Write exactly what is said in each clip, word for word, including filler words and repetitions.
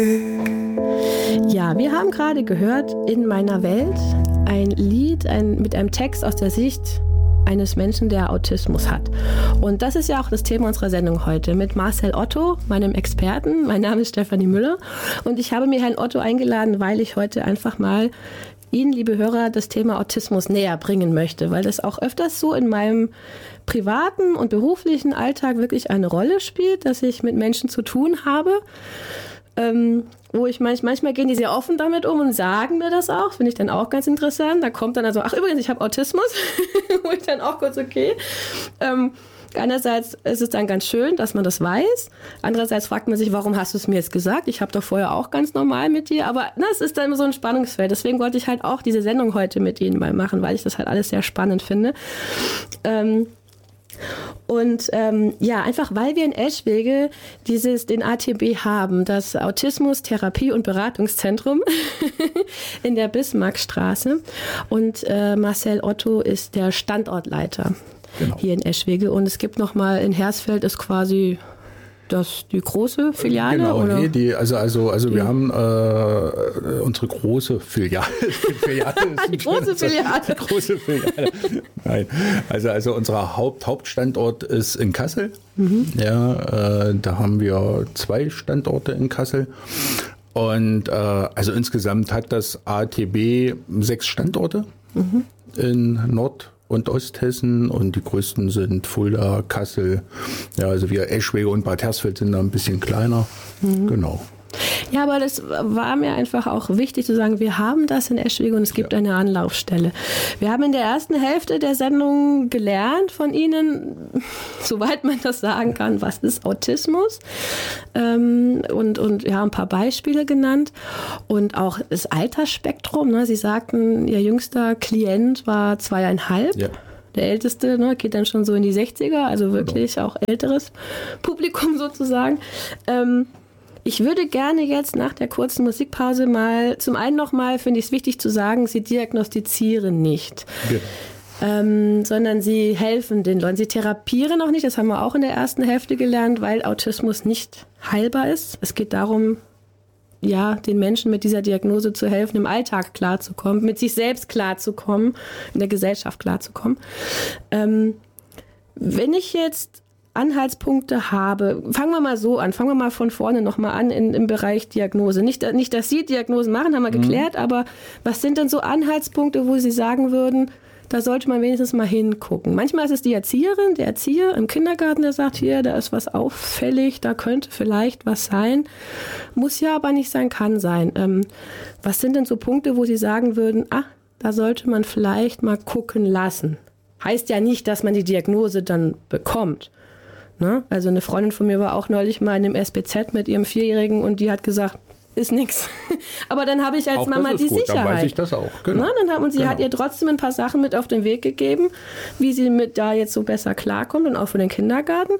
Ja, wir haben gerade gehört, In meiner Welt, ein Lied ein, mit einem Text aus der Sicht eines Menschen, der Autismus hat. Und das ist ja auch das Thema unserer Sendung heute mit Marcel Otto, meinem Experten. Mein Name ist Stefanie Müller und ich habe mir Herrn Otto eingeladen, weil ich heute einfach mal Ihnen, liebe Hörer, das Thema Autismus näher bringen möchte, weil das auch öfters so in meinem privaten und beruflichen Alltag wirklich eine Rolle spielt, dass ich mit Menschen zu tun habe, ähm, wo ich manch, manchmal gehen die sehr offen damit um und sagen mir das auch, finde ich dann auch ganz interessant. Da kommt dann also, ach übrigens, ich habe Autismus, wo ich dann auch kurz, okay. Ähm, einerseits ist es dann ganz schön, dass man das weiß. Andererseits fragt man sich, warum hast du es mir jetzt gesagt? Ich habe doch vorher auch ganz normal mit dir. Aber na, es ist dann immer so ein Spannungsfeld. Deswegen wollte ich halt auch diese Sendung heute mit Ihnen mal machen, weil ich das halt alles sehr spannend finde. Ähm, Und ähm, ja, einfach weil wir in Eschwege dieses, den A T B haben, das Autismus Therapie- und Beratungszentrum in der Bismarckstraße. Und äh, Marcel Otto ist der Standortleiter genau. hier in Eschwege. Und es gibt nochmal in Hersfeld ist quasi das die große Filiale? Genau, oder? Nee, die, also, also, also die. wir haben äh, unsere große Filiale. Filiale die große Filiale. Die große Filiale. Nein, also, also unser Haupt, Hauptstandort ist in Kassel. Mhm. Ja, äh, da haben wir zwei Standorte in Kassel. Und äh, also insgesamt hat das A T B sechs Standorte mhm. in Nord- und Osthessen und die größten sind Fulda, Kassel, ja, also wir Eschwege und Bad Hersfeld sind da ein bisschen kleiner, mhm. genau. Ja, aber das war mir einfach auch wichtig zu sagen, wir haben das in Eschwege und es gibt ja. eine Anlaufstelle. Wir haben in der ersten Hälfte der Sendung gelernt von Ihnen, soweit man das sagen kann, was ist Autismus ähm, und, und ja, ein paar Beispiele genannt und auch das Altersspektrum. Ne? Sie sagten, Ihr jüngster Klient war zweieinhalb. Ja. Der Älteste ne, geht dann schon so in die sechziger, also wirklich genau. auch älteres Publikum sozusagen. Ähm, Ich würde gerne jetzt nach der kurzen Musikpause mal, zum einen nochmal finde ich es wichtig zu sagen, Sie diagnostizieren nicht, ja. ähm, sondern Sie helfen den Leuten. Sie therapieren auch nicht, das haben wir auch in der ersten Hälfte gelernt, weil Autismus nicht heilbar ist. Es geht darum, ja, den Menschen mit dieser Diagnose zu helfen, im Alltag klarzukommen, mit sich selbst klarzukommen, in der Gesellschaft klarzukommen. Ähm, wenn ich jetzt Anhaltspunkte habe. Fangen wir mal so an. Fangen wir mal von vorne nochmal an in, im Bereich Diagnose. Nicht, nicht, dass Sie Diagnosen machen, haben wir mhm. geklärt, aber was sind denn so Anhaltspunkte, wo Sie sagen würden, da sollte man wenigstens mal hingucken? Manchmal ist es die Erzieherin, der Erzieher im Kindergarten, der sagt, hier, da ist was auffällig, da könnte vielleicht was sein. Muss ja aber nicht sein, kann sein. Ähm, was sind denn so Punkte, wo Sie sagen würden, ah, da sollte man vielleicht mal gucken lassen? Heißt ja nicht, dass man die Diagnose dann bekommt. Ne? Also eine Freundin von mir war auch neulich mal in einem S B Z mit ihrem Vierjährigen und die hat gesagt, ist nix. Aber dann habe ich als auch Mama die gut. Sicherheit. Dann weiß ich das auch. Genau. Na, dann haben, und sie genau. hat ihr trotzdem ein paar Sachen mit auf den Weg gegeben, wie sie mit da jetzt so besser klarkommt und auch für den Kindergarten.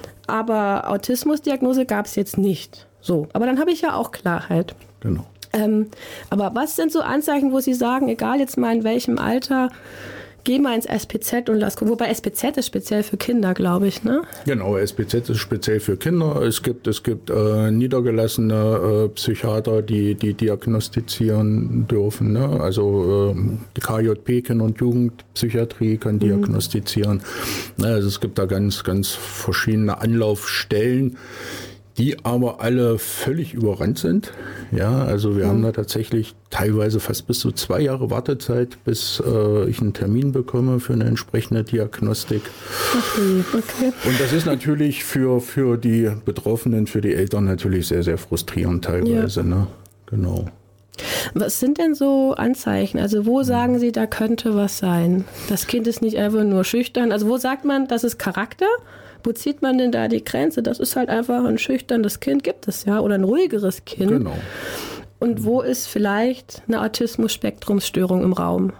Aber Autismusdiagnose gab es jetzt nicht. So, aber dann habe ich ja auch Klarheit. Genau. Ähm, aber was sind so Anzeichen, wo Sie sagen, egal jetzt mal in welchem Alter, geh mal ins S P Z und lass gucken. Wobei S P Z ist speziell für Kinder, glaube ich, ne? Genau, S P Z ist speziell für Kinder. Es gibt, es gibt äh, niedergelassene äh, Psychiater, die, die diagnostizieren dürfen. Ne? Also äh, die K J P, Kinder- und Jugendpsychiatrie, kann mhm. diagnostizieren. Also es gibt da ganz, ganz verschiedene Anlaufstellen, die aber alle völlig überrannt sind. Ja, also wir mhm. haben da tatsächlich teilweise fast bis zu zwei Jahre Wartezeit, bis äh, ich einen Termin bekomme für eine entsprechende Diagnostik. Okay, okay. Und das ist natürlich für, für die Betroffenen, für die Eltern natürlich sehr, sehr frustrierend teilweise. Ja. Ne? Genau. Was sind denn so Anzeichen? Also wo sagen Sie, da könnte was sein? Das Kind ist nicht einfach nur schüchtern. Also wo sagt man, das ist Charakter? Wo zieht man denn da die Grenze? Das ist halt einfach ein schüchternes Kind, gibt es ja, oder ein ruhigeres Kind. Genau. Und wo ist vielleicht eine Autismus-Spektrumsstörung im Raum?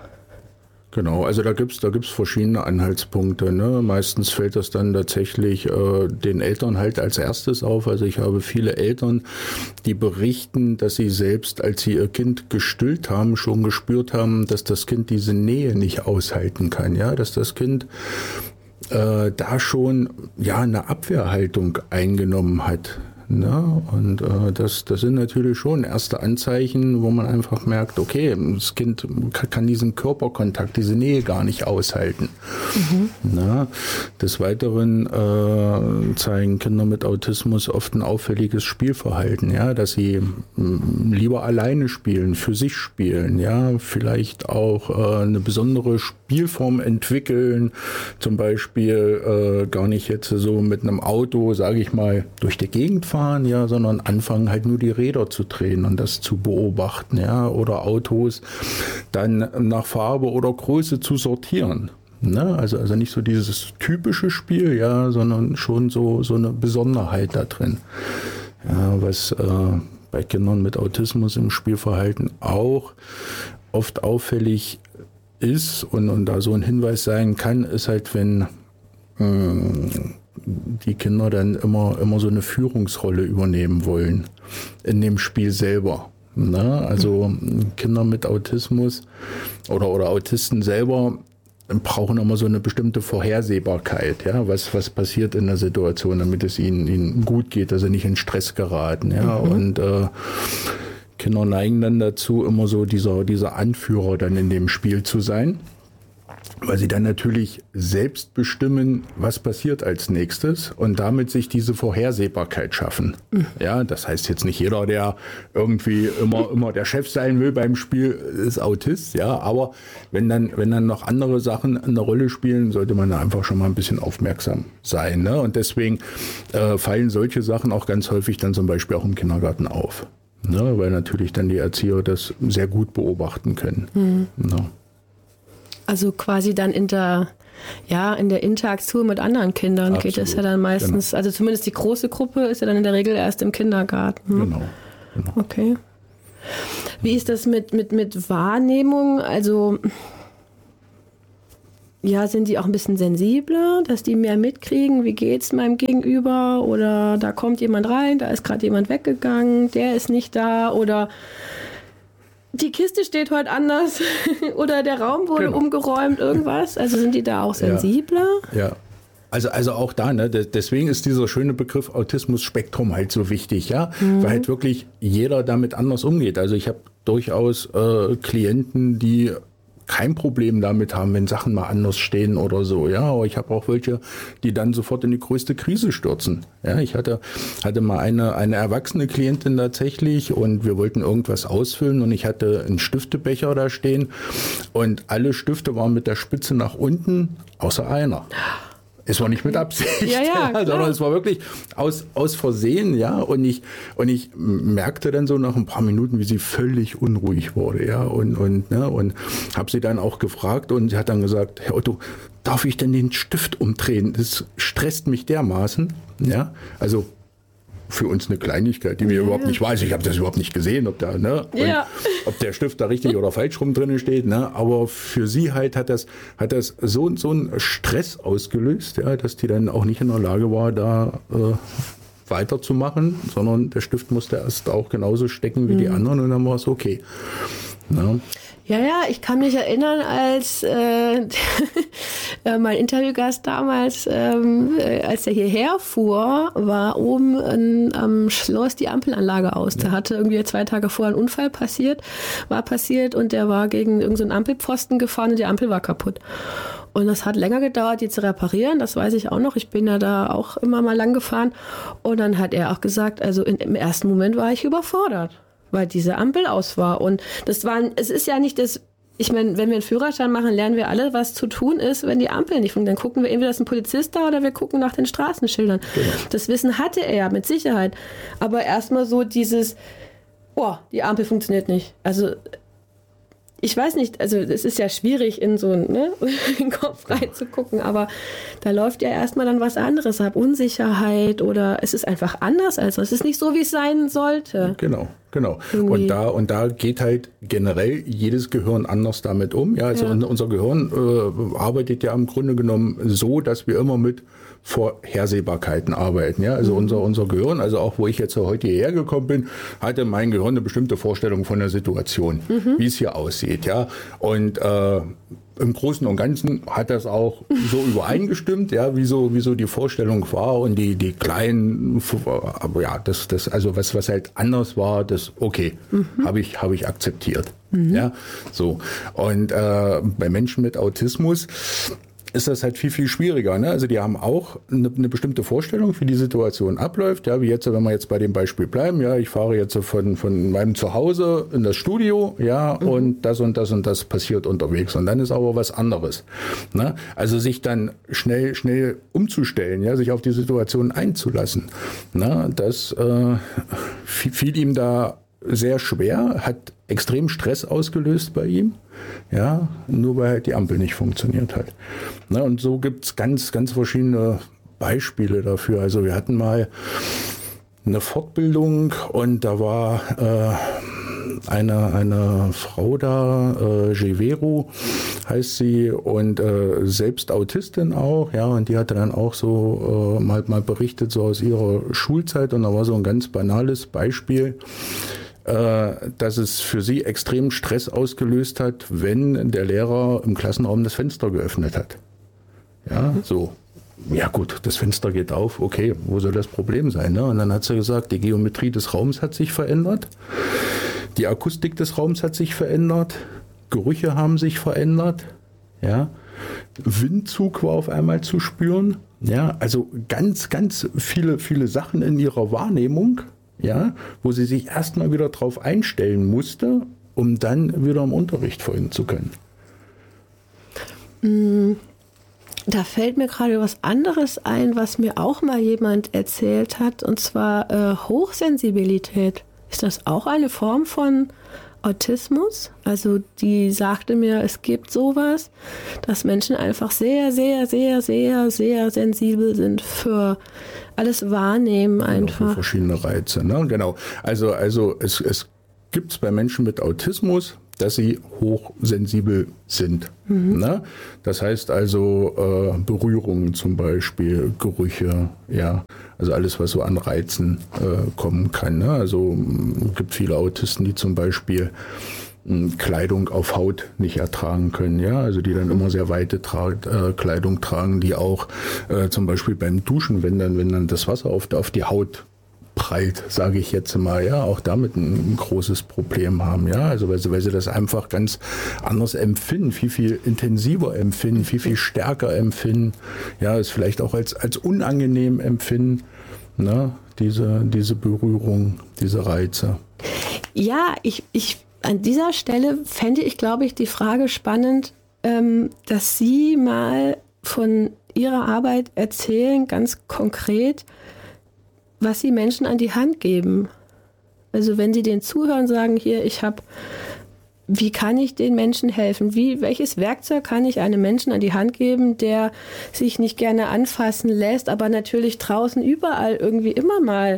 Genau, also da gibt's da gibt's verschiedene Anhaltspunkte. Ne? Meistens fällt das dann tatsächlich äh, den Eltern halt als erstes auf. Also ich habe viele Eltern, die berichten, dass sie selbst, als sie ihr Kind gestillt haben, schon gespürt haben, dass das Kind diese Nähe nicht aushalten kann. Ja, dass das Kind äh, da schon ja eine Abwehrhaltung eingenommen hat. Ne? Und äh, das, das sind natürlich schon erste Anzeichen, wo man einfach merkt, okay, das Kind kann diesen Körperkontakt, diese Nähe gar nicht aushalten. Mhm. Ne? Des Weiteren äh, zeigen Kinder mit Autismus oft ein auffälliges Spielverhalten, ja, dass sie m, lieber alleine spielen, für sich spielen, ja, vielleicht auch äh, eine besondere Spielform entwickeln, zum Beispiel äh, gar nicht jetzt so mit einem Auto, sage ich mal, durch die Gegend fahren, ja, sondern anfangen halt nur die Räder zu drehen und das zu beobachten, ja, oder Autos dann nach Farbe oder Größe zu sortieren. Ne? Also, also nicht so dieses typische Spiel, ja, sondern schon so, so eine Besonderheit da drin. Ja, was äh, bei Kindern mit Autismus im Spielverhalten auch oft auffällig ist und, und da so ein Hinweis sein kann, ist halt, wenn mh, die Kinder dann immer, immer so eine Führungsrolle übernehmen wollen in dem Spiel selber. Ne? Also Kinder mit Autismus oder, oder Autisten selber brauchen immer so eine bestimmte Vorhersehbarkeit, ja, was, was passiert in der Situation, damit es ihnen, ihnen gut geht, dass sie nicht in Stress geraten. Ja? Mhm. Und äh, Kinder neigen dann dazu, immer so dieser, dieser Anführer dann in dem Spiel zu sein, weil sie dann natürlich selbst bestimmen, was passiert als nächstes und damit sich diese Vorhersehbarkeit schaffen. Mhm. Ja, das heißt jetzt nicht jeder, der irgendwie immer, immer der Chef sein will beim Spiel, ist Autist, ja, aber wenn dann, wenn dann noch andere Sachen eine Rolle spielen, sollte man da einfach schon mal ein bisschen aufmerksam sein, ne? Und deswegen äh, fallen solche Sachen auch ganz häufig dann zum Beispiel auch im Kindergarten auf, ne? Weil natürlich dann die Erzieher das sehr gut beobachten können. Mhm. Ne? Also quasi dann in der, ja, in der Interaktion mit anderen Kindern Absolut, geht es ja dann meistens, genau. Also zumindest die große Gruppe ist ja dann in der Regel erst im Kindergarten. Genau. genau. Okay. Wie ist das mit, mit, mit Wahrnehmung? Also, ja, sind die auch ein bisschen sensibler, dass die mehr mitkriegen? Wie geht's meinem Gegenüber? Oder da kommt jemand rein, da ist gerade jemand weggegangen, der ist nicht da oder die Kiste steht heute anders oder der Raum wurde genau. umgeräumt, irgendwas. Also sind die da auch sensibler? Ja, ja. Also, also auch da, ne, deswegen ist dieser schöne Begriff Autismus-Spektrum halt so wichtig, ja, mhm. weil halt wirklich jeder damit anders umgeht. Also ich habe durchaus äh, Klienten, die kein Problem damit haben, wenn Sachen mal anders stehen oder so, ja, aber ich habe auch welche, die dann sofort in die größte Krise stürzen. Ja, ich hatte hatte mal eine eine erwachsene Klientin tatsächlich und wir wollten irgendwas ausfüllen und ich hatte einen Stiftebecher da stehen und alle Stifte waren mit der Spitze nach unten, außer einer. Es war nicht mit Absicht, ja, ja, sondern es war wirklich aus, aus Versehen, ja. Und ich, und ich merkte dann so nach ein paar Minuten, wie sie völlig unruhig wurde, ja. Und, und, ne, und habe sie dann auch gefragt und sie hat dann gesagt, Herr Otto, darf ich denn den Stift umdrehen? Das stresst mich dermaßen, ja. Also für uns eine Kleinigkeit, die mir ja. überhaupt nicht weiß. Ich habe das überhaupt nicht gesehen, ob da, ne, ja. ob der Stift da richtig oder falsch rum drin steht, ne. Aber für sie halt hat das, hat das so, so einen Stress ausgelöst, ja, dass die dann auch nicht in der Lage war, da äh, weiterzumachen, sondern der Stift musste erst auch genauso stecken wie mhm. die anderen und dann war es okay. Ne. Ja, ja, ich kann mich erinnern, als äh, mein Interviewgast damals, ähm, als er hierher fuhr, war oben in, am Schloss die Ampelanlage aus. Ja. Da hatte irgendwie zwei Tage vorher ein Unfall passiert, war passiert und der war gegen irgendeinen so Ampelpfosten gefahren und die Ampel war kaputt. Und das hat länger gedauert, die zu reparieren, das weiß ich auch noch. Ich bin ja da auch immer mal lang gefahren. Und dann hat er auch gesagt, also in, im ersten Moment war ich überfordert, weil diese Ampel aus war. Und das war, es ist ja nicht das, ich meine, wenn wir einen Führerschein machen, lernen wir alle, was zu tun ist, wenn die Ampel nicht funktioniert. Dann gucken wir entweder, ist ein Polizist da oder wir gucken nach den Straßenschildern. Genau. Das Wissen hatte er ja mit Sicherheit. Aber erstmal so dieses, oh, die Ampel funktioniert nicht. Also ich weiß nicht, also es ist ja schwierig, in so ne, den Kopf reinzugucken, aber da läuft ja erstmal dann was anderes ab, Unsicherheit oder es ist einfach anders, also es ist nicht so, wie es sein sollte. Genau, genau. Und da, und da geht halt generell jedes Gehirn anders damit um. Ja, also ja. unser Gehirn äh, arbeitet ja im Grunde genommen so, dass wir immer mit Vorhersehbarkeiten arbeiten. Ja, also mhm. unser, unser Gehirn, also auch wo ich jetzt heute hierher gekommen bin, hatte mein Gehirn eine bestimmte Vorstellung von der Situation, mhm. wie es hier aussieht. Ja, und äh, im Großen und Ganzen hat das auch so übereingestimmt, ja, wie so, wie so die Vorstellung war und die, die kleinen, aber ja, das, das, also was, was halt anders war, das, okay, mhm. habe ich, habe ich akzeptiert. Mhm. Ja, so. Und äh, bei Menschen mit Autismus ist das halt viel, viel schwieriger. Ne? Also die haben auch eine, eine bestimmte Vorstellung, wie die Situation abläuft. Ja, wie jetzt, wenn wir jetzt bei dem Beispiel bleiben, ja, ich fahre jetzt von, von meinem Zuhause in das Studio, ja, mhm. und das und das und das passiert unterwegs. Und dann ist aber was anderes. Ne? Also sich dann schnell, schnell umzustellen, ja, sich auf die Situation einzulassen. Ne? Das äh, fiel ihm da sehr schwer, hat extrem Stress ausgelöst bei ihm, ja, nur weil halt die Ampel nicht funktioniert hat. Na, und so gibt's ganz, ganz verschiedene Beispiele dafür. Also wir hatten mal eine Fortbildung und da war äh, eine, eine Frau da, äh, Jeveru heißt sie, und äh, selbst Autistin auch, ja, und die hatte dann auch so äh, mal, mal berichtet, so aus ihrer Schulzeit, und da war so ein ganz banales Beispiel, dass es für sie extrem Stress ausgelöst hat, wenn der Lehrer im Klassenraum das Fenster geöffnet hat. Ja, so. Ja gut, das Fenster geht auf, okay, wo soll das Problem sein? Ne? Und dann hat sie gesagt, die Geometrie des Raums hat sich verändert, die Akustik des Raums hat sich verändert, Gerüche haben sich verändert, ja, Windzug war auf einmal zu spüren, ja, also ganz, ganz viele, viele Sachen in ihrer Wahrnehmung, ja, wo sie sich erstmal wieder drauf einstellen musste, um dann wieder im Unterricht folgen zu können. Da fällt mir gerade was anderes ein, was mir auch mal jemand erzählt hat, und zwar äh, Hochsensibilität. Ist das auch eine Form von Autismus? Also die sagte mir, es gibt sowas, dass Menschen einfach sehr, sehr, sehr, sehr, sehr sensibel sind für alles Wahrnehmen einfach. Genau, für verschiedene Reize, ne? Genau. Also, also es, es gibt es bei Menschen mit Autismus, dass sie hochsensibel sind. Mhm. Ne? Das heißt also äh, Berührungen zum Beispiel, Gerüche, ja, also alles, was so an Reizen äh, kommen kann. Ne? Also es gibt viele Autisten, die zum Beispiel mh, Kleidung auf Haut nicht ertragen können, ja, also die dann immer sehr weite Tra- äh, Kleidung tragen, die auch äh, zum Beispiel beim Duschen, wenn dann, wenn dann das Wasser auf, auf die Haut prallt, sage ich jetzt mal, ja, auch damit ein, ein großes Problem haben, ja, also weil sie, weil sie das einfach ganz anders empfinden, viel, viel intensiver empfinden, viel, viel stärker empfinden, ja, es vielleicht auch als, als unangenehm empfinden, ne, diese, diese Berührung, diese Reize. Ja, ich, ich, an dieser Stelle fände ich, glaube ich, die Frage spannend, ähm, dass Sie mal von Ihrer Arbeit erzählen, ganz konkret, was Sie Menschen an die Hand geben. Also wenn Sie denen zuhören, sagen, hier, ich habe, wie kann ich den Menschen helfen? Wie, welches Werkzeug kann ich einem Menschen an die Hand geben, der sich nicht gerne anfassen lässt, aber natürlich draußen überall irgendwie immer mal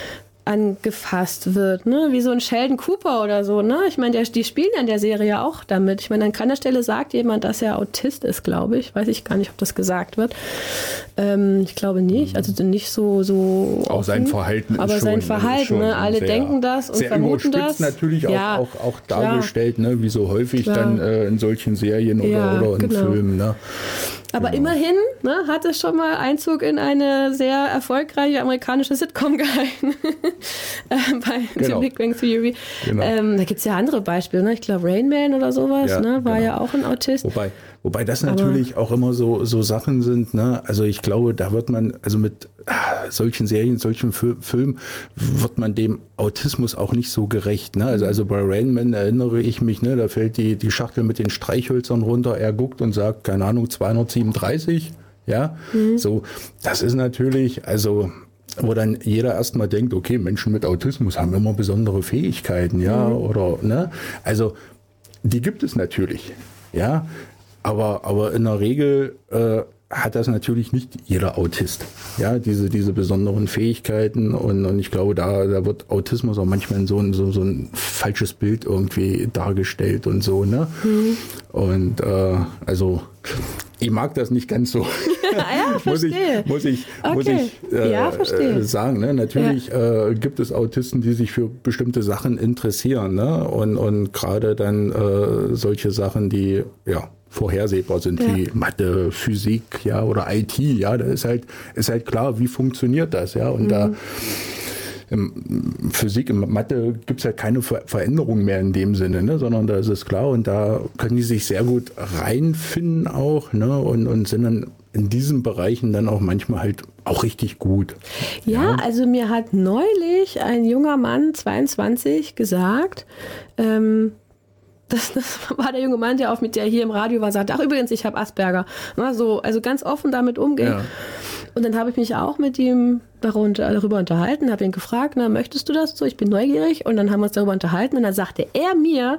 angefasst wird, ne? Wie so ein Sheldon Cooper oder so, ne? Ich meine, die spielen ja in der Serie auch damit. Ich meine, an keiner Stelle sagt jemand, dass er Autist ist, glaube ich. Weiß ich gar nicht, ob das gesagt wird. Ähm, ich glaube nicht. Also nicht so so. Auch offen, sein Verhalten. Aber ist sein schon, Verhalten, schon ne? Alle sehr, denken das und sehr vermuten überspitzt das. Natürlich ja, auch, auch, auch dargestellt, ne? Wie so häufig klar. dann äh, in solchen Serien oder, ja, oder in genau. Filmen, ne? Aber genau. immerhin ne, hat es schon mal Einzug in eine sehr erfolgreiche amerikanische Sitcom gehalten. Bei genau. The Big Bang Theory. Genau. Ähm, da gibt es ja andere Beispiele. Ne? Ich glaube, Rain Man oder sowas ja, ne? war genau. ja auch ein Autist. Wobei, wobei das natürlich Aber auch immer so, so Sachen sind. Ne? Also ich glaube, da wird man, also mit ah, solchen Serien, solchen Fil- Filmen, wird man dem Autismus auch nicht so gerecht. Ne? Also, also bei Rain Man erinnere ich mich, ne, da fällt die, die Schachtel mit den Streichhölzern runter, er guckt und sagt, keine Ahnung, zweihundertsiebenunddreißig. Ja, mhm. so, das ist natürlich, also, wo dann jeder erstmal denkt, okay, Menschen mit Autismus haben immer besondere Fähigkeiten, ja, mhm. oder, ne, also, die gibt es natürlich, ja, aber, aber in der Regel äh, hat das natürlich nicht jeder Autist, ja, diese, diese besonderen Fähigkeiten und, und ich glaube, da, da wird Autismus auch manchmal in so ein, so, so ein falsches Bild irgendwie dargestellt und so, ne, mhm. und, äh, also, ich mag das nicht ganz so. ja, muss ich, verstehe. muss ich, Okay. muss ich äh, Ja, verstehe. äh, sagen. Ne? Natürlich äh, gibt es Autisten, die sich für bestimmte Sachen interessieren. Ne? Und, und gerade dann äh, solche Sachen, die ja vorhersehbar sind, Ja. wie Mathe, Physik, ja, oder I T, ja, da ist halt, ist halt klar, wie funktioniert das, ja, und Mhm. da im Physik, in Mathe gibt es halt keine Ver Veränderung mehr in dem Sinne, ne, sondern da ist es klar und da können die sich sehr gut reinfinden auch, ne, und, und sind dann in diesen Bereichen dann auch manchmal halt auch richtig gut. Ja, Ja. also mir hat neulich ein junger Mann, zweiundzwanzig, gesagt, ähm, das, das war der junge Mann, der auch mit der hier im Radio war, sagte, ach übrigens, ich habe Asperger. Na, so, also ganz offen damit umgehen. Ja. Und dann habe ich mich auch mit ihm darunter, darüber unterhalten, habe ihn gefragt, na, möchtest du das so? Ich bin neugierig. Und dann haben wir uns darüber unterhalten und dann sagte er mir,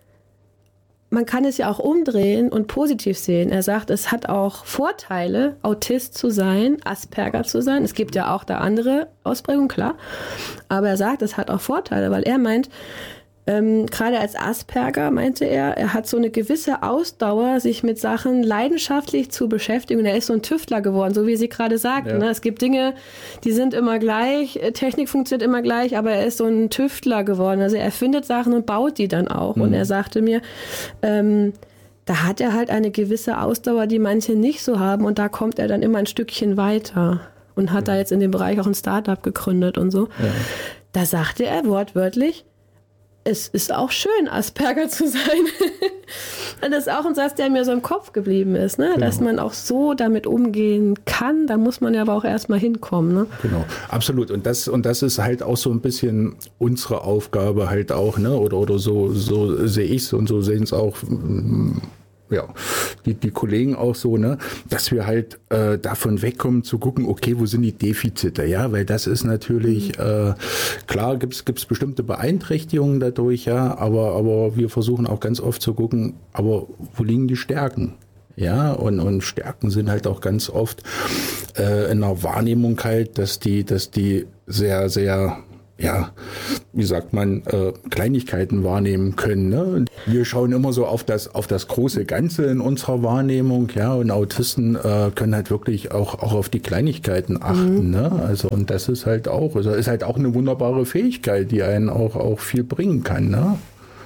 man kann es ja auch umdrehen und positiv sehen. Er sagt, es hat auch Vorteile, Autist zu sein, Asperger zu sein. Es gibt ja auch da andere Ausprägungen, klar. Aber er sagt, es hat auch Vorteile, weil er meint, Ähm, gerade als Asperger, meinte er, er hat so eine gewisse Ausdauer, sich mit Sachen leidenschaftlich zu beschäftigen. Und er ist so ein Tüftler geworden, so wie Sie gerade sagten. Ja. Ne? Es gibt Dinge, die sind immer gleich, Technik funktioniert immer gleich, aber er ist so ein Tüftler geworden. Also er erfindet Sachen und baut die dann auch. Mhm. Und er sagte mir, ähm, da hat er halt eine gewisse Ausdauer, die manche nicht so haben. Und da kommt er dann immer ein Stückchen weiter. Und hat ja. da jetzt in dem Bereich auch ein Startup gegründet und so. Ja. Da sagte er wortwörtlich, es ist auch schön, Asperger zu sein. Das ist auch ein Satz, der mir so im Kopf geblieben ist, ne? Genau. Dass man auch so damit umgehen kann. Da muss man ja aber auch erstmal hinkommen. Ne? Genau, absolut. Und das, und das ist halt auch so ein bisschen unsere Aufgabe halt auch, ne? Oder, oder so, so sehe ich es und so sehen es auch ja, die, die Kollegen auch so, ne, dass wir halt äh, davon wegkommen zu gucken, okay, wo sind die Defizite, ja, weil das ist natürlich, äh, klar gibt's gibt's bestimmte Beeinträchtigungen dadurch, ja, aber, aber wir versuchen auch ganz oft zu gucken, aber wo liegen die Stärken? Ja, und, und Stärken sind halt auch ganz oft äh, in der Wahrnehmung halt, dass die, dass die sehr, sehr ja, wie sagt man, äh, Kleinigkeiten wahrnehmen können. Ne? Und wir schauen immer so auf das, auf das große Ganze in unserer Wahrnehmung, ja, und Autisten äh, können halt wirklich auch, auch auf die Kleinigkeiten achten. Mhm. Ne? Also, und das ist halt auch, also ist halt auch eine wunderbare Fähigkeit, die einen auch, auch viel bringen kann. Ne?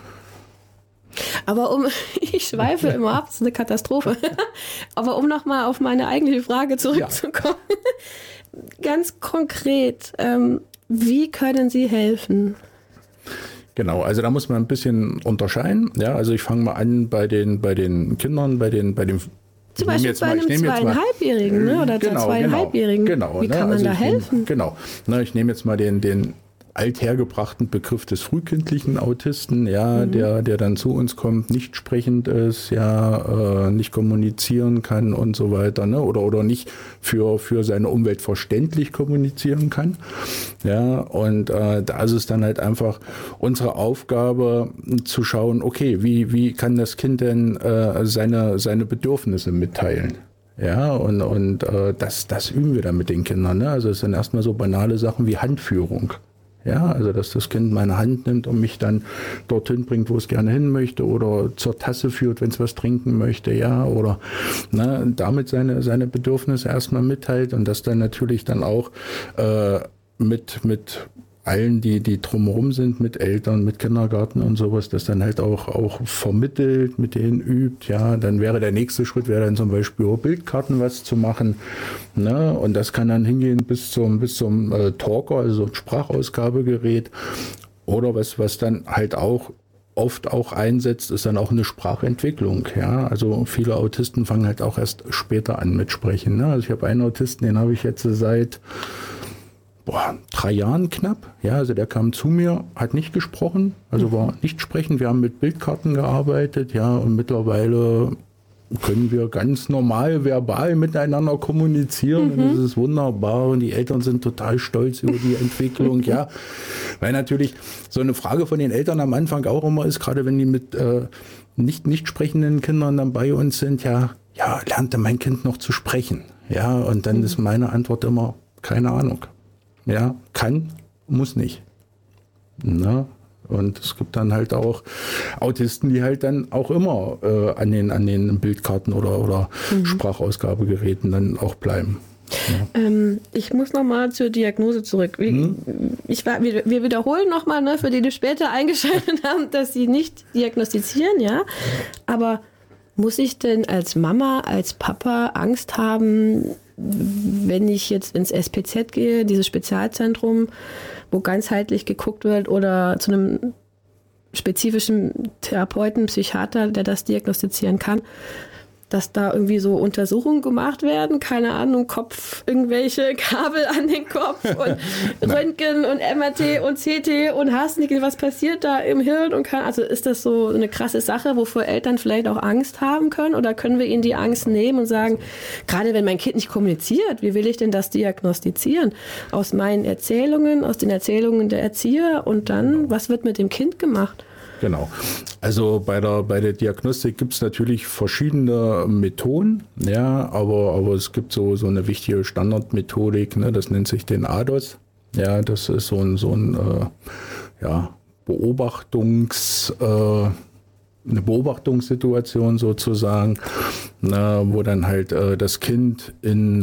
Aber um, ich schweife immer ab, das ist eine Katastrophe. Aber um nochmal auf meine eigentliche Frage zurückzukommen, ja. Ganz konkret, ähm, wie können Sie helfen? Genau, also da muss man ein bisschen unterscheiden. Ja, also ich fange mal an bei den, bei den Kindern, bei den, bei den zum Beispiel bei einem Zweieinhalbjährigen, ne? Oder genau, Zweieinhalbjährigen. Genau, wie ne? kann man also da helfen? Nehm, genau, ne, ich nehme jetzt mal den, den althergebrachten Begriff des frühkindlichen Autisten, ja, mhm. der, der dann zu uns kommt, nicht sprechend ist, ja, äh, nicht kommunizieren kann und so weiter, ne, oder, oder nicht für, für seine Umwelt verständlich kommunizieren kann, ja, und äh, da ist es dann halt einfach unsere Aufgabe zu schauen, okay, wie, wie kann das Kind denn äh, seine, seine Bedürfnisse mitteilen? Ja, und, und äh, das, das üben wir dann mit den Kindern, ne, also es sind erstmal so banale Sachen wie Handführung. Ja, also dass das Kind meine Hand nimmt und mich dann dorthin bringt, wo es gerne hin möchte, oder zur Tasse führt, wenn es was trinken möchte, ja, oder ne, damit seine seine Bedürfnisse erstmal mitteilt und das dann natürlich dann auch äh, mit mit allen, die die drumherum sind, mit Eltern, mit Kindergarten und sowas, das dann halt auch auch vermittelt, mit denen übt, ja, dann wäre der nächste Schritt, wäre dann zum Beispiel über Bildkarten was zu machen, ne, und das kann dann hingehen bis zum bis zum äh, Talker, also ein Sprachausgabegerät, oder was was dann halt auch oft auch einsetzt, ist dann auch eine Sprachentwicklung, ja, also viele Autisten fangen halt auch erst später an mit Sprechen, ne, also ich habe einen Autisten, den habe ich jetzt seit Boah, drei Jahren knapp, ja, also der kam zu mir, hat nicht gesprochen, also war nicht sprechend, wir haben mit Bildkarten gearbeitet, ja, und mittlerweile können wir ganz normal verbal miteinander kommunizieren, mhm. und das ist wunderbar und die Eltern sind total stolz über die Entwicklung, ja, weil natürlich so eine Frage von den Eltern am Anfang auch immer ist, gerade wenn die mit äh, nicht, nicht sprechenden Kindern dann bei uns sind, ja, ja, lernte mein Kind noch zu sprechen, ja, und dann mhm. ist meine Antwort immer, keine Ahnung. Ja, kann, muss nicht. Na, Und es gibt dann halt auch Autisten, die halt dann auch immer äh, an den, an den Bildkarten oder, oder mhm. Sprachausgabegeräten dann auch bleiben. Ja. Ähm, ich muss nochmal zur Diagnose zurück. Wir, hm? ich, wir, wir wiederholen nochmal, ne, für die, die später eingeschaltet haben, dass sie nicht diagnostizieren, ja. Aber muss ich denn als Mama, als Papa Angst haben, wenn ich jetzt ins S P Z gehe, dieses Spezialzentrum, wo ganzheitlich geguckt wird, oder zu einem spezifischen Therapeuten, Psychiater, der das diagnostizieren kann, dass da irgendwie so Untersuchungen gemacht werden, keine Ahnung, Kopf, irgendwelche Kabel an den Kopf und Röntgen und M R T und C T und hast nicht, was passiert da im Hirn und kann, also ist das so eine krasse Sache, wovor Eltern vielleicht auch Angst haben können, oder können wir ihnen die Angst nehmen und sagen, gerade wenn mein Kind nicht kommuniziert, wie will ich denn das diagnostizieren? Aus meinen Erzählungen, aus den Erzählungen der Erzieher, und dann, was wird mit dem Kind gemacht? Genau. Also bei der, bei der Diagnostik gibt es natürlich verschiedene Methoden, ja, aber, aber es gibt so, so eine wichtige Standardmethodik, ne, das nennt sich den A D O S. Ja, das ist so ein, so ein äh, ja, Beobachtungs, äh, eine Beobachtungssituation sozusagen, na, wo dann halt äh, das Kind in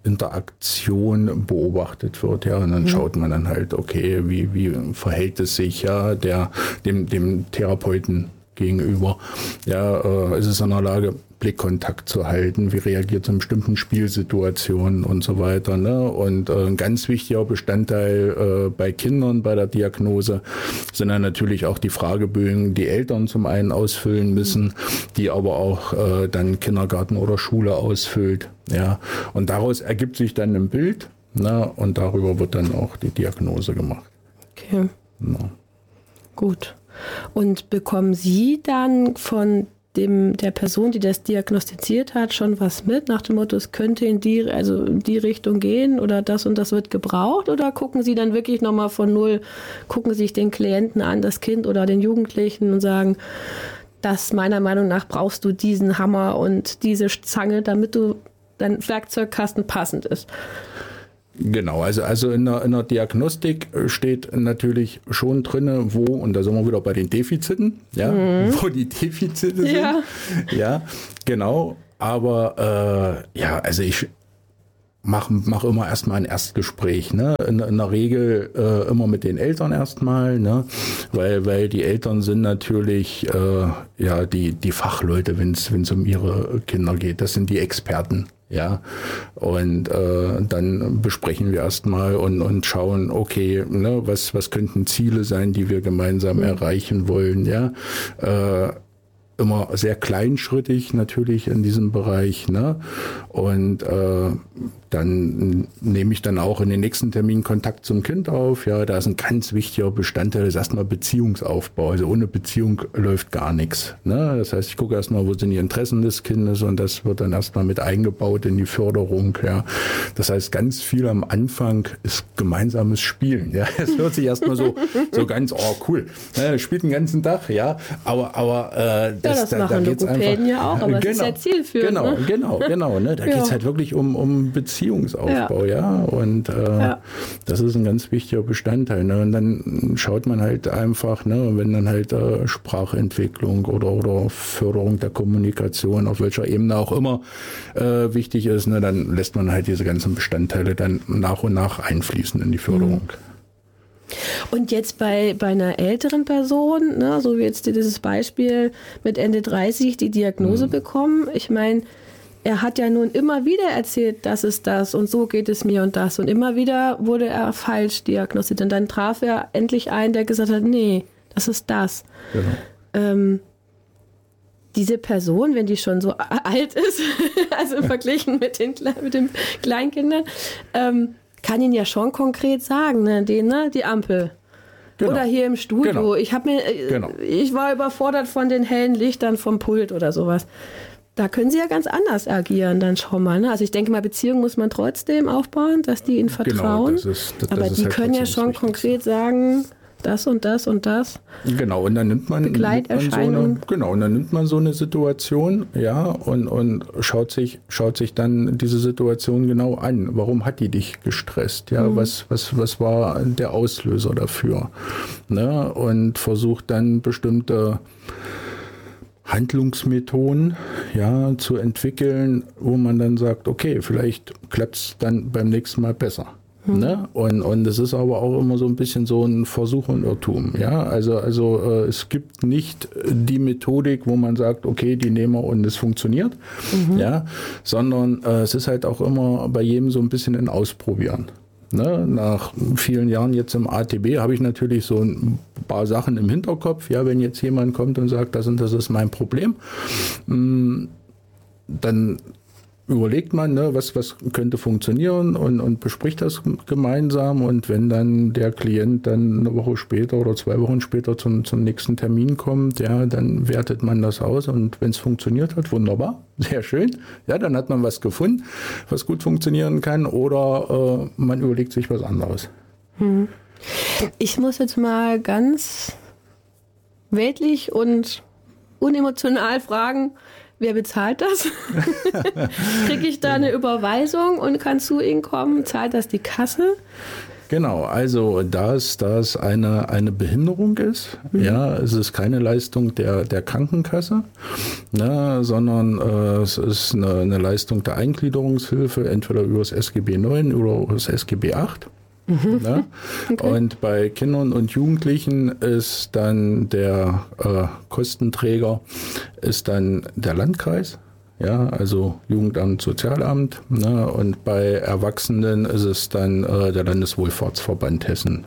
Interaktion beobachtet wird, ja, und dann mhm. schaut man dann halt, okay, wie, wie verhält es sich, ja, der, dem, dem Therapeuten gegenüber, ja, äh, ist es in der Lage, Blickkontakt zu halten, wie reagiert es in bestimmten Spielsituationen und so weiter, ne, und äh, ein ganz wichtiger Bestandteil äh, bei Kindern bei der Diagnose sind dann natürlich auch die Fragebögen, die Eltern zum einen ausfüllen müssen, die aber auch äh, dann Kindergarten oder Schule ausfüllt, ja, und daraus ergibt sich dann ein Bild, ne, und darüber wird dann auch die Diagnose gemacht. Okay. Ja. Gut. Und bekommen Sie dann von dem, der Person, die das diagnostiziert hat, schon was mit, nach dem Motto, es könnte in die, also in die Richtung gehen oder das und das wird gebraucht, oder gucken Sie dann wirklich nochmal von null, gucken sich den Klienten an, das Kind oder den Jugendlichen, und sagen, das meiner Meinung nach brauchst du diesen Hammer und diese Zange, damit du dein Werkzeugkasten passend ist? Genau, also, also in der, in der Diagnostik steht natürlich schon drin, wo, und da sind wir wieder bei den Defiziten, ja, mhm. wo die Defizite sind. Ja, ja, genau. Aber äh, ja, also ich mache mach immer erstmal ein Erstgespräch, ne? In, in der Regel äh, immer mit den Eltern erstmal, ne? Weil, weil die Eltern sind natürlich äh, ja die, die Fachleute, wenn es um ihre Kinder geht. Das sind die Experten. Ja, und äh, dann besprechen wir erstmal und, und schauen, okay, ne, was, was könnten Ziele sein, die wir gemeinsam mhm. erreichen wollen, ja. Äh, immer sehr kleinschrittig natürlich in diesem Bereich, ne? Und äh, dann nehme ich dann auch in den nächsten Termin Kontakt zum Kind auf. Ja, da ist ein ganz wichtiger Bestandteil, das ist erstmal Beziehungsaufbau. Also ohne Beziehung läuft gar nichts, ne? Das heißt, ich gucke erstmal, wo sind die Interessen des Kindes, und das wird dann erstmal mit eingebaut in die Förderung. Ja, das heißt, ganz viel am Anfang ist gemeinsames Spielen. Ja, es hört sich erstmal so so ganz, oh cool, ne? Spielt den ganzen Tag, ja, aber aber äh, das, ja, das da, machen da geht's Logopäden ja auch, aber genau, es ist ja zielführend. Genau, ne? genau, genau. Ne? Da ja. geht es halt wirklich um, um Beziehungsaufbau, ja. ja? Und äh, ja. das ist ein ganz wichtiger Bestandteil. Ne? Und dann schaut man halt einfach, ne, wenn dann halt äh, Sprachentwicklung oder, oder Förderung der Kommunikation, auf welcher Ebene auch immer äh, wichtig ist, ne, dann lässt man halt diese ganzen Bestandteile dann nach und nach einfließen in die Förderung. Mhm. Und jetzt bei, bei einer älteren Person, ne, so wie jetzt dieses Beispiel mit Ende dreißig, die Diagnose mhm. bekommen, ich meine, er hat ja nun immer wieder erzählt, das ist das und so geht es mir und das, und immer wieder wurde er falsch diagnostiziert, und dann traf er endlich einen, der gesagt hat, nee, das ist das. Genau. Ähm, diese Person, wenn die schon so alt ist, also verglichen mit den, mit den Kleinkindern, ähm, kann ihn ja schon konkret sagen, ne, den, ne, die Ampel. Genau. Oder hier im Studio. Genau. Ich habe mir, genau. ich war überfordert von den hellen Lichtern vom Pult oder sowas. Da können sie ja ganz anders agieren, dann schon mal. Ne? Also ich denke mal, Beziehungen muss man trotzdem aufbauen, dass die ihnen vertrauen. Genau, das ist, das, das Aber die halt können ja schon konkret sagen, das und das und das. Genau, und dann nimmt man, Begleiterscheinungen. Nimmt man so eine, genau, und dann nimmt man so eine Situation, ja, und, und schaut sich, schaut sich dann diese Situation genau an. Warum hat die dich gestresst? Ja, mhm. was, was, was war der Auslöser dafür? Ne? Und versucht dann bestimmte Handlungsmethoden, ja, zu entwickeln, wo man dann sagt, okay, vielleicht klappt es dann beim nächsten Mal besser. Hm. Ne? Und, und es ist aber auch immer so ein bisschen so ein Versuch und Irrtum. Ja? Also, also äh, es gibt nicht die Methodik, wo man sagt, okay, die nehmen wir und es funktioniert, mhm. ja? Sondern äh, es ist halt auch immer bei jedem so ein bisschen ein Ausprobieren. Ne, nach vielen Jahren jetzt im A T B habe ich natürlich so ein paar Sachen im Hinterkopf. Ja, wenn jetzt jemand kommt und sagt, das und das ist mein Problem, dann überlegt man, ne, was, was könnte funktionieren und, und bespricht das gemeinsam. Und wenn dann der Klient dann eine Woche später oder zwei Wochen später zum, zum nächsten Termin kommt, ja, dann wertet man das aus. Und wenn es funktioniert hat, wunderbar, sehr schön. Ja, dann hat man was gefunden, was gut funktionieren kann. Oder äh, man überlegt sich was anderes. Hm. Ich muss jetzt mal ganz weltlich und unemotional fragen, wer bezahlt das? Kriege ich da eine Überweisung und kann zu Ihnen kommen? Zahlt das die Kasse? Genau, also da es, da es eine, eine Behinderung ist, mhm. ja, es ist keine Leistung der, der Krankenkasse, ne, sondern äh, es ist eine, eine Leistung der Eingliederungshilfe, entweder über das S G B neun oder über das S G B acht. Mhm. Ne? Okay. Und bei Kindern und Jugendlichen ist dann der äh, Kostenträger ist dann der Landkreis, ja, also Jugendamt, Sozialamt, ne? Und bei Erwachsenen ist es dann äh, der Landeswohlfahrtsverband Hessen.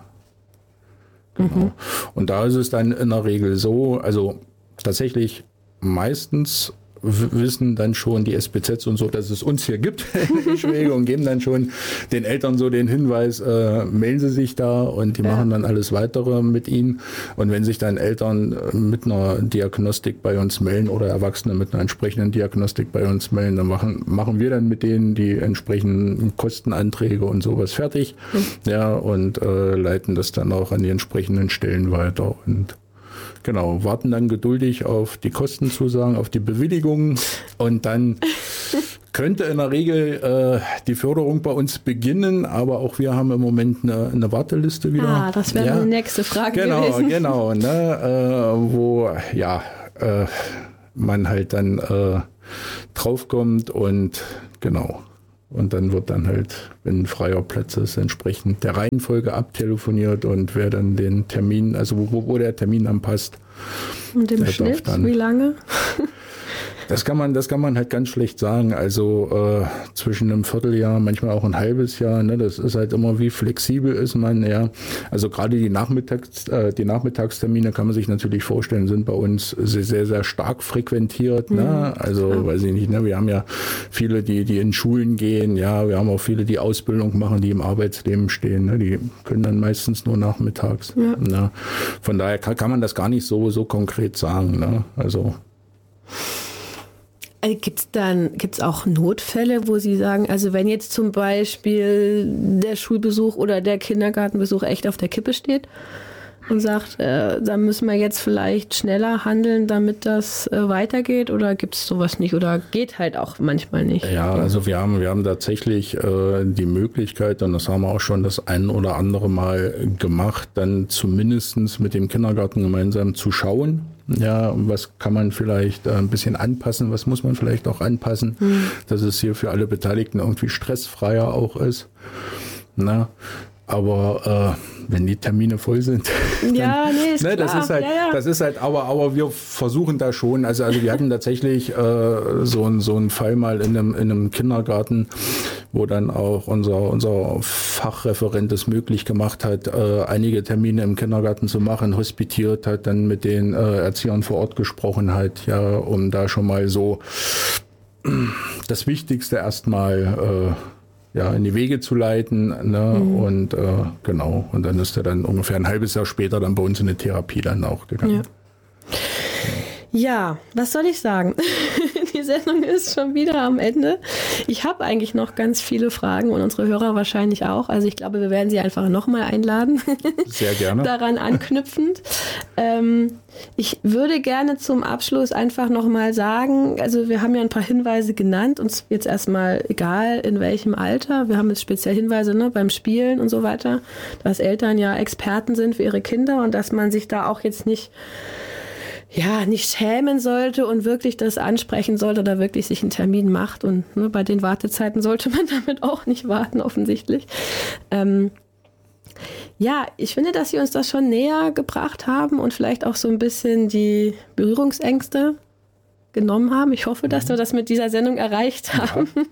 Genau. Mhm. Und da ist es dann in der Regel so, also tatsächlich meistens wissen dann schon die S B Zs und so, dass es uns hier gibt in Schwege und geben dann schon den Eltern so den Hinweis, äh, melden Sie sich da und die ja. machen dann alles Weitere mit ihnen. Und wenn sich dann Eltern mit einer Diagnostik bei uns melden oder Erwachsene mit einer entsprechenden Diagnostik bei uns melden, dann machen, machen wir dann mit denen die entsprechenden Kostenanträge und sowas fertig, mhm. ja, und äh, leiten das dann auch an die entsprechenden Stellen weiter und genau, warten dann geduldig auf die Kostenzusagen, auf die Bewilligungen und dann könnte in der Regel äh, die Förderung bei uns beginnen, aber auch wir haben im Moment eine, eine Warteliste wieder. Ah, das wäre ja. die nächste Frage genau, gewesen. Genau, genau, ne, äh, wo ja äh, man halt dann äh, draufkommt und genau. Und dann wird dann halt, wenn freier Platz ist, entsprechend der Reihenfolge abtelefoniert und wer dann den Termin, also wo, wo der Termin dann passt. Und im Schnitt, dann, wie lange? Das kann man, das kann man halt ganz schlecht sagen. Also äh, zwischen einem Vierteljahr, manchmal auch ein halbes Jahr. Ne, das ist halt immer, wie flexibel ist man. Ja, also gerade die Nachmittags, äh, die Nachmittagstermine kann man sich natürlich vorstellen, sind bei uns sehr, sehr, sehr stark frequentiert. Mhm. Ne? Also ja. weiß ich nicht. Ne, wir haben ja viele, die, die in Schulen gehen. Ja, wir haben auch viele, die Ausbildung machen, die im Arbeitsleben stehen. Ne? Die können dann meistens nur nachmittags. Ja. Ne? Von daher kann, kann man das gar nicht so, so konkret sagen. Ne? Also Gibt es dann, gibt's auch Notfälle, wo Sie sagen, also wenn jetzt zum Beispiel der Schulbesuch oder der Kindergartenbesuch echt auf der Kippe steht und sagt, äh, da müssen wir jetzt vielleicht schneller handeln, damit das äh, weitergeht, oder gibt es sowas nicht oder geht halt auch manchmal nicht? Ja, also wir haben, wir haben tatsächlich äh, die Möglichkeit, und das haben wir auch schon das ein oder andere Mal gemacht, dann zumindest mit dem Kindergarten gemeinsam zu schauen. Ja, was kann man vielleicht äh, ein bisschen anpassen, was muss man vielleicht auch anpassen, mhm. dass es hier für alle Beteiligten irgendwie stressfreier auch ist. Na, aber äh, wenn die Termine voll sind, ja, dann, nee, ist ne, klar. das ist halt, ja, ja. das ist halt, aber, aber wir versuchen da schon, also, also wir hatten tatsächlich äh, so, ein, so einen Fall mal in einem, in einem Kindergarten, wo dann auch unser, unser Fachreferent es möglich gemacht hat, äh, einige Termine im Kindergarten zu machen, hospitiert hat, dann mit den äh, Erziehern vor Ort gesprochen hat, ja, um da schon mal so das Wichtigste erstmal äh, ja, in die Wege zu leiten, ne? Mhm. Und äh, genau, und dann ist er dann ungefähr ein halbes Jahr später dann bei uns in eine Therapie dann auch gegangen. Ja. Ja, was soll ich sagen? Die Sendung ist schon wieder am Ende. Ich habe eigentlich noch ganz viele Fragen und unsere Hörer wahrscheinlich auch. Also ich glaube, wir werden Sie einfach nochmal einladen. Sehr gerne. Daran anknüpfend. Ähm, ich würde gerne zum Abschluss einfach nochmal sagen, also wir haben ja ein paar Hinweise genannt, uns jetzt erstmal egal in welchem Alter. Wir haben jetzt speziell Hinweise, ne, beim Spielen und so weiter, dass Eltern ja Experten sind für ihre Kinder und dass man sich da auch jetzt nicht ja, nicht schämen sollte und wirklich das ansprechen sollte oder wirklich sich einen Termin macht. Und ne, bei den Wartezeiten sollte man damit auch nicht warten, offensichtlich. Ähm, ja, ich finde, dass Sie uns das schon näher gebracht haben und vielleicht auch so ein bisschen die Berührungsängste genommen haben. Ich hoffe, dass wir das mit dieser Sendung erreicht haben. Ja.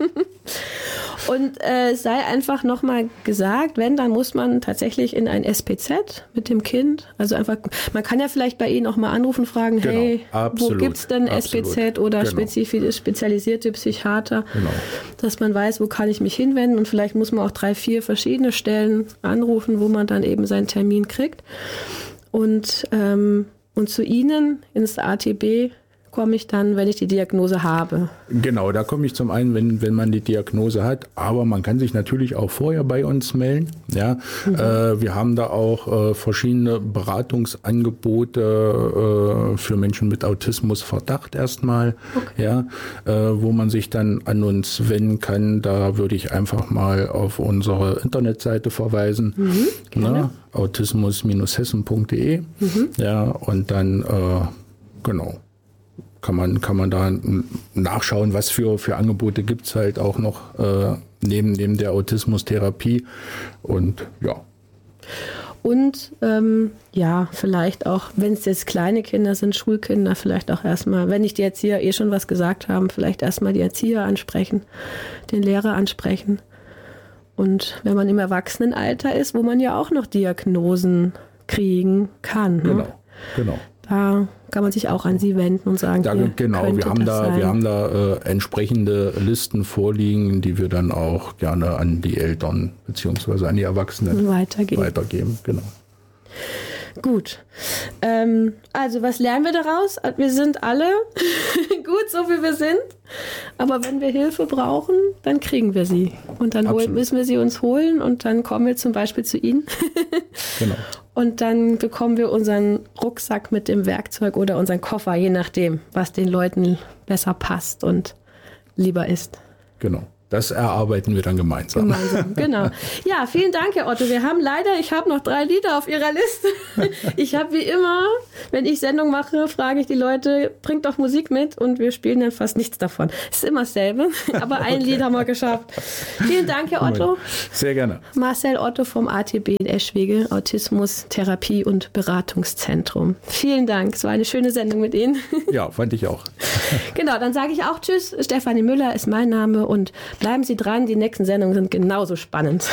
Und äh, es sei einfach nochmal gesagt, wenn, dann muss man tatsächlich in ein S P Z mit dem Kind. Also einfach, man kann ja vielleicht bei Ihnen auch mal anrufen, fragen, genau, hey, absolut, wo gibt's denn absolut. S P Z oder genau. spezifisch, spezialisierte Psychiater, genau. dass man weiß, wo kann ich mich hinwenden und vielleicht muss man auch drei, vier verschiedene Stellen anrufen, wo man dann eben seinen Termin kriegt. Und, ähm, und zu Ihnen ins A T B komme ich dann, wenn ich die Diagnose habe? Genau, da komme ich zum einen, wenn, wenn man die Diagnose hat, aber man kann sich natürlich auch vorher bei uns melden. Ja, mhm. äh, wir haben da auch äh, verschiedene Beratungsangebote äh, für Menschen mit Autismusverdacht erstmal, okay. ja, äh, wo man sich dann an uns wenden kann. Da würde ich einfach mal auf unsere Internetseite verweisen, mhm, ne? autismus Bindestrich hessen Punkt de, mhm. ja, und dann, äh, genau. Kann man, kann man da nachschauen, was für, für Angebote gibt es halt auch noch äh, neben, neben der Autismustherapie. Und ja. Und ähm, ja, vielleicht auch, wenn es jetzt kleine Kinder sind, Schulkinder, vielleicht auch erstmal, wenn nicht die Erzieher eh schon was gesagt haben, vielleicht erstmal die Erzieher ansprechen, den Lehrer ansprechen. Und wenn man im Erwachsenenalter ist, wo man ja auch noch Diagnosen kriegen kann. Ne? Genau, genau. Da kann man sich auch an Sie wenden und sagen, da, genau, wir haben da, sein. wir haben da äh, entsprechende Listen vorliegen, die wir dann auch gerne an die Eltern bzw. an die Erwachsenen weitergeben. weitergeben. Genau. Gut. Ähm, also was lernen wir daraus? Wir sind alle gut, so wie wir sind. Aber wenn wir Hilfe brauchen, dann kriegen wir sie. Und dann holen, müssen wir sie uns holen und dann kommen wir zum Beispiel zu Ihnen. Genau. Und dann bekommen wir unseren Rucksack mit dem Werkzeug oder unseren Koffer, je nachdem, was den Leuten besser passt und lieber ist. Genau. Das erarbeiten wir dann gemeinsam. Gemeinsam, genau. Ja, vielen Dank, Herr Otto. Wir haben leider, ich habe noch drei Lieder auf Ihrer Liste. Ich habe wie immer, wenn ich Sendung mache, frage ich die Leute, bringt doch Musik mit und wir spielen dann fast nichts davon. Es ist immer dasselbe, aber ein okay. Lied haben wir geschafft. Vielen Dank, Herr Otto. Sehr gerne. Marcel Otto vom A T B in Eschwege, Autismus, Therapie und Beratungszentrum. Vielen Dank, es war eine schöne Sendung mit Ihnen. Ja, fand ich auch. Genau, dann sage ich auch Tschüss. Stefanie Müller ist mein Name und bleiben Sie dran, die nächsten Sendungen sind genauso spannend.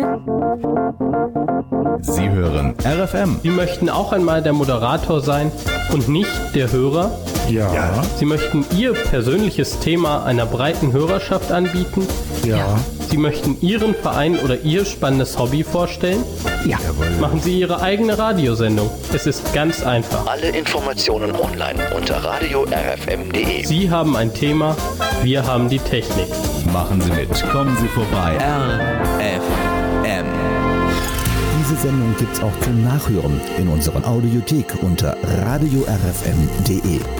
Sie hören R F M. Sie möchten auch einmal der Moderator sein und nicht der Hörer? Ja. ja. Sie möchten Ihr persönliches Thema einer breiten Hörerschaft anbieten? Ja. ja. Sie möchten Ihren Verein oder Ihr spannendes Hobby vorstellen? Ja. Machen Sie Ihre eigene Radiosendung. Es ist ganz einfach. Alle Informationen online unter radio r f m punkt d e. Sie haben ein Thema, wir haben die Technik. Machen Sie mit. Kommen Sie vorbei. R F M. Diese Sendung gibt's auch zum Nachhören in unserer Audiothek unter radio r f m punkt d e.